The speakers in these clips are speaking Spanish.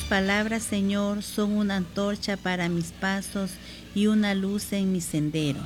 palabras, Señor, son una antorcha para mis pasos y una luz en mi sendero.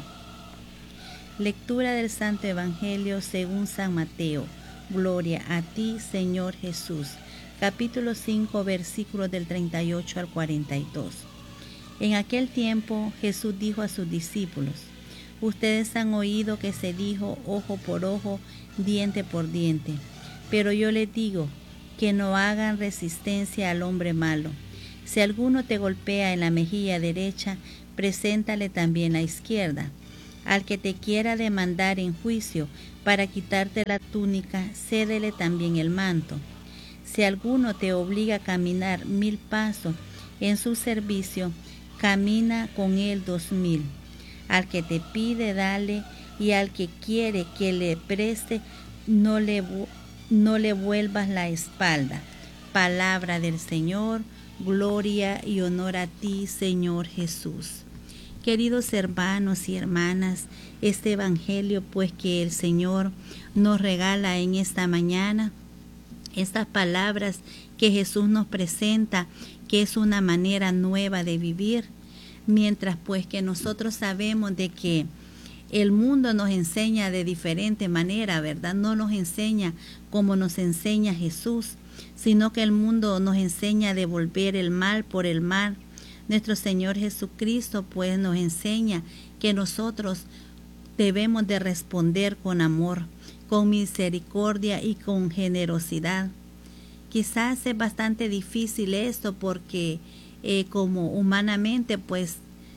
Lectura del Santo Evangelio según San Mateo. Gloria a ti, Señor Jesús. Capítulo 5, versículos del 38 al 42. En aquel tiempo Jesús dijo a sus discípulos: ustedes han oído que se dijo ojo por ojo, diente por diente. Pero yo les digo que no hagan resistencia al hombre malo. Si alguno te golpea en la mejilla derecha, preséntale también la izquierda. Al que te quiera demandar en juicio para quitarte la túnica, cédele también el manto. Si alguno te obliga a caminar 1000 pasos en su servicio, camina con él 2000. Al que te pide, dale, y al que quiere que le preste, no le vuelvas la espalda. Palabra del Señor, gloria y honor a ti, Señor Jesús. Queridos hermanos y hermanas, este Evangelio pues que el Señor nos regala en esta mañana, estas palabras que Jesús nos presenta, que es una manera nueva de vivir, mientras pues que nosotros sabemos de que el mundo nos enseña de diferente manera, ¿verdad? No nos enseña como nos enseña Jesús, sino que el mundo nos enseña a devolver el mal por el mal. Nuestro Señor Jesucristo pues nos enseña que nosotros debemos de responder con amor, con misericordia y con generosidad. Quizás es bastante difícil esto porque como humanamente pues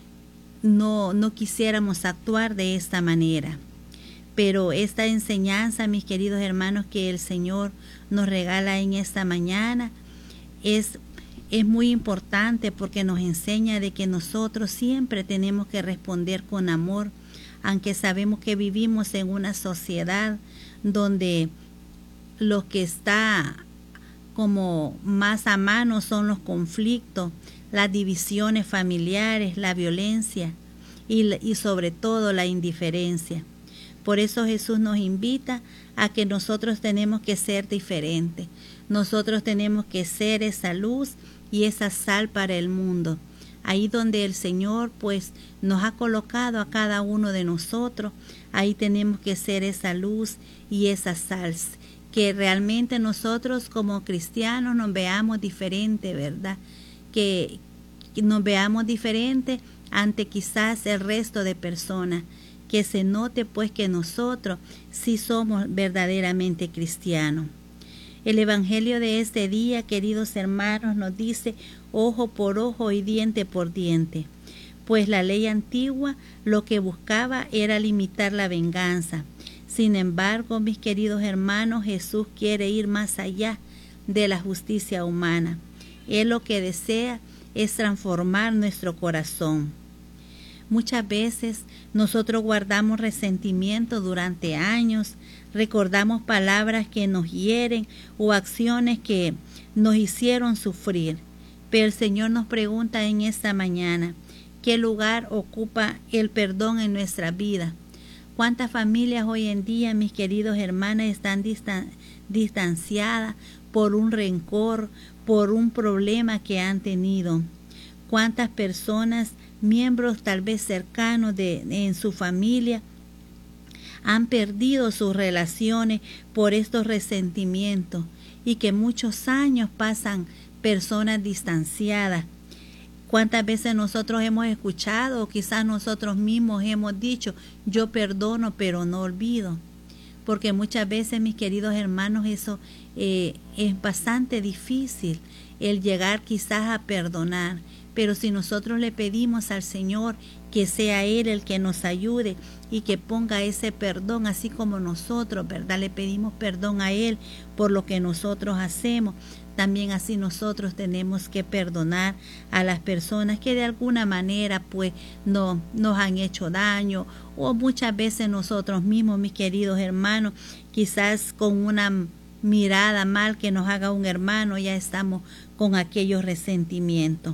no quisiéramos actuar de esta manera. Pero esta enseñanza, mis queridos hermanos, que el Señor nos regala en esta mañana es muy importante porque nos enseña de que nosotros siempre tenemos que responder con amor, aunque sabemos que vivimos en una sociedad donde lo que está como más a mano son los conflictos, las divisiones familiares, la violencia y sobre todo la indiferencia. Por eso Jesús nos invita a que nosotros tenemos que ser diferentes. Nosotros tenemos que ser esa luz y esa sal para el mundo. Ahí donde el Señor pues nos ha colocado a cada uno de nosotros, ahí tenemos que ser esa luz y esa sal. Que realmente nosotros como cristianos nos veamos diferente, ¿verdad? Que nos veamos diferente ante quizás el resto de personas. Que se note pues que nosotros sí somos verdaderamente cristianos. El Evangelio de este día, queridos hermanos, nos dice ojo por ojo y diente por diente. Pues la ley antigua lo que buscaba era limitar la venganza. Sin embargo, mis queridos hermanos, Jesús quiere ir más allá de la justicia humana. Él lo que desea es transformar nuestro corazón. Muchas veces nosotros guardamos resentimiento durante años, recordamos palabras que nos hieren o acciones que nos hicieron sufrir. Pero el Señor nos pregunta en esta mañana, ¿qué lugar ocupa el perdón en nuestra vida? ¿Cuántas familias hoy en día, mis queridos hermanos, están distanciadas por un rencor, por un problema que han tenido? ¿Cuántas personas, miembros tal vez cercanos en su familia, han perdido sus relaciones por estos resentimientos y que muchos años pasan personas distanciadas? ¿Cuántas veces nosotros hemos escuchado o quizás nosotros mismos hemos dicho, yo perdono pero no olvido? Porque muchas veces, mis queridos hermanos, eso es bastante difícil, el llegar quizás a perdonar. Pero si nosotros le pedimos al Señor que sea Él el que nos ayude y que ponga ese perdón, así como nosotros, ¿verdad? Le pedimos perdón a Él por lo que nosotros hacemos. También así nosotros tenemos que perdonar a las personas que de alguna manera pues nos han hecho daño, o muchas veces nosotros mismos, mis queridos hermanos, quizás con una mirada mal que nos haga un hermano, ya estamos con aquellos resentimientos.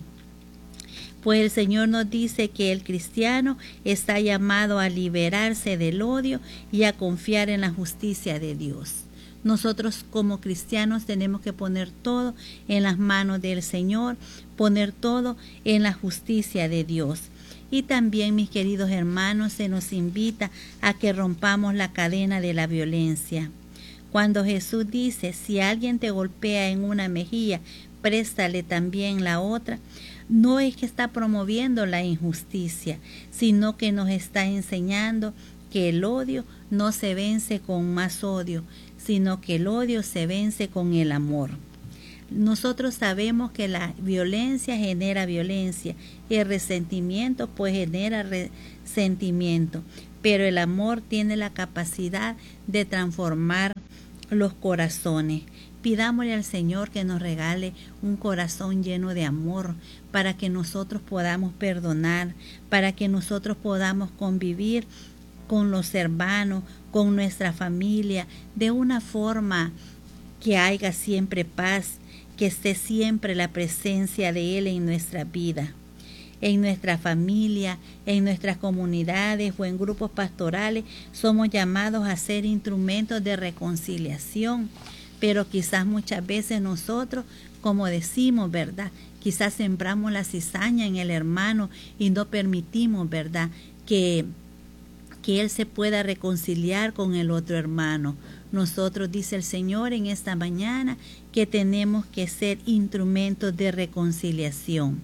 Pues el Señor nos dice que el cristiano está llamado a liberarse del odio y a confiar en la justicia de Dios. Nosotros como cristianos tenemos que poner todo en las manos del Señor, poner todo en la justicia de Dios. Y también, mis queridos hermanos, se nos invita a que rompamos la cadena de la violencia. Cuando Jesús dice, si alguien te golpea en una mejilla, préstale también la otra, no es que está promoviendo la injusticia, sino que nos está enseñando que el odio no se vence con más odio, sino que el odio se vence con el amor. Nosotros sabemos que la violencia genera violencia y el resentimiento pues genera resentimiento, pero el amor tiene la capacidad de transformar los corazones. Pidámosle al Señor que nos regale un corazón lleno de amor para que nosotros podamos perdonar, para que nosotros podamos convivir con los hermanos, con nuestra familia, de una forma que haya siempre paz, que esté siempre la presencia de Él en nuestra vida, en nuestra familia, en nuestras comunidades o en grupos pastorales. Somos llamados a ser instrumentos de reconciliación, pero quizás muchas veces nosotros, como decimos, ¿verdad? Quizás sembramos la cizaña en el hermano y no permitimos, ¿verdad?, que él se pueda reconciliar con el otro hermano. Nosotros, dice el Señor en esta mañana, que tenemos que ser instrumentos de reconciliación.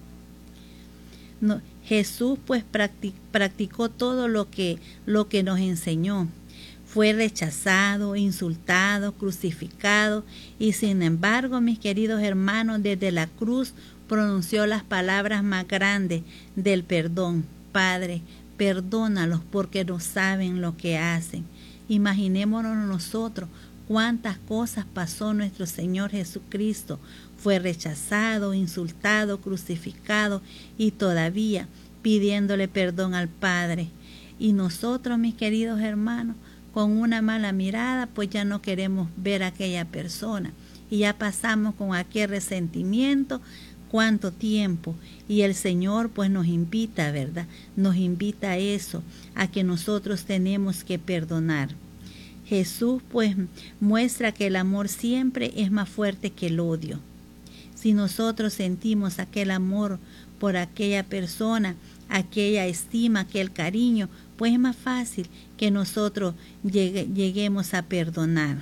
Jesús pues practicó todo lo que nos enseñó. Fue rechazado, insultado, crucificado y sin embargo, mis queridos hermanos, desde la cruz pronunció las palabras más grandes del perdón. Padre, perdónalos porque no saben lo que hacen. Imaginémonos nosotros cuántas cosas pasó nuestro Señor Jesucristo. Fue rechazado, insultado, crucificado y todavía pidiéndole perdón al Padre. Y nosotros, mis queridos hermanos, con una mala mirada, pues ya no queremos ver a aquella persona. Y ya pasamos con aquel resentimiento. ¿Cuánto tiempo? Y el Señor pues nos invita, ¿verdad? Nos invita a eso, a que nosotros tenemos que perdonar. Jesús pues muestra que el amor siempre es más fuerte que el odio. Si nosotros sentimos aquel amor por aquella persona, aquella estima, aquel cariño, pues es más fácil que nosotros lleguemos a perdonar.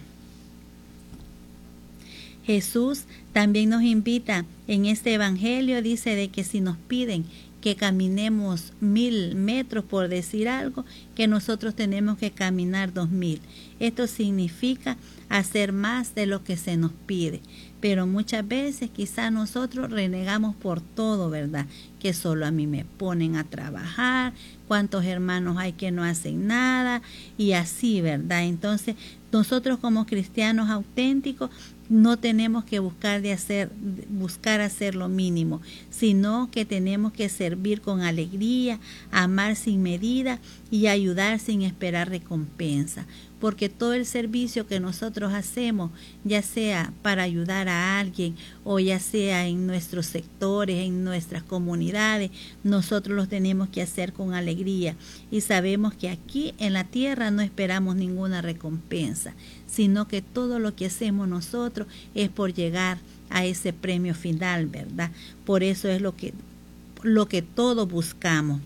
Jesús también nos invita en este evangelio, dice de que si nos piden que caminemos 1000 metros, por decir algo, que nosotros tenemos que caminar 2000. Esto significa hacer más de lo que se nos pide. Pero muchas veces quizás nosotros renegamos por todo, ¿verdad? Que solo a mí me ponen a trabajar, cuántos hermanos hay que no hacen nada y así, ¿verdad? Entonces nosotros como cristianos auténticos no tenemos que buscar hacer lo mínimo, sino que tenemos que servir con alegría, amar sin medida y ayudar sin esperar recompensa. Porque todo el servicio que nosotros hacemos, ya sea para ayudar a alguien o ya sea en nuestros sectores, en nuestras comunidades, nosotros los tenemos que hacer con alegría. Y sabemos que aquí en la tierra no esperamos ninguna recompensa, sino que todo lo que hacemos nosotros es por llegar a ese premio final, ¿verdad? Por eso es lo que todos buscamos.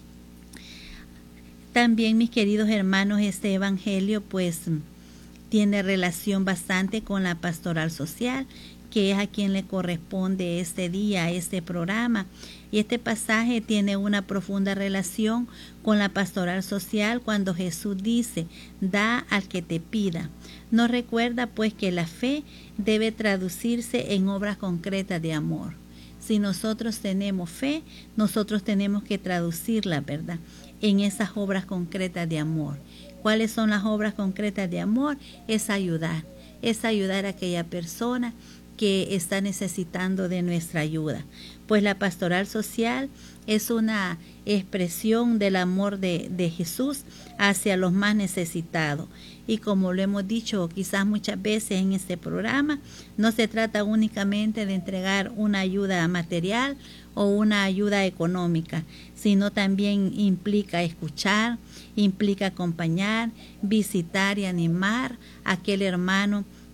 También, mis queridos hermanos, este evangelio pues tiene relación bastante con la pastoral social, que es a quien le corresponde este día, este programa. Y este pasaje tiene una profunda relación con la pastoral social cuando Jesús dice, da al que te pida. Nos recuerda pues que la fe debe traducirse en obras concretas de amor. Si nosotros tenemos fe, nosotros tenemos que traducirla, ¿verdad?, en esas obras concretas de amor. ¿Cuáles son las obras concretas de amor? Es ayudar a aquella persona que está necesitando de nuestra ayuda. Pues la pastoral social es una expresión del amor de Jesús hacia los más necesitados. Y como lo hemos dicho quizás muchas veces en este programa, no se trata únicamente de entregar una ayuda material o una ayuda económica, sino también implica escuchar, implica acompañar, visitar y animar a aquel hermano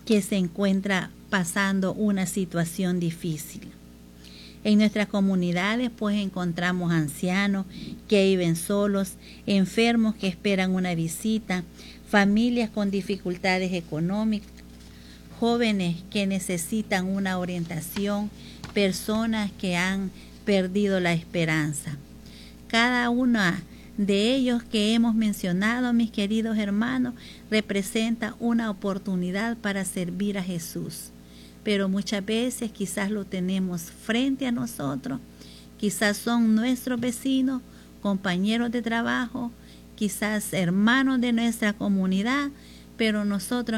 que se encuentra pasando una situación difícil. En nuestras comunidades pues encontramos ancianos que viven solos, enfermos que esperan una visita, familias con dificultades económicas, jóvenes que necesitan una orientación, personas que han perdido la esperanza. Cada una de ellos que hemos mencionado, mis queridos hermanos, representa una oportunidad para servir a Jesús. Pero muchas veces quizás lo tenemos frente a nosotros, quizás son nuestros vecinos, compañeros de trabajo, quizás hermanos de nuestra comunidad, pero nosotros